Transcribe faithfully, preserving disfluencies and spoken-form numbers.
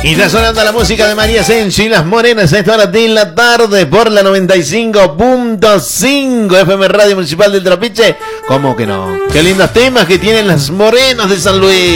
Y está sonando la música de María Sensi y las Morenas a esta hora de la tarde por la noventa y cinco punto cinco F M Radio Municipal del Trapiche. ¿Cómo que no? Qué lindos temas que tienen las Morenas de San Luis.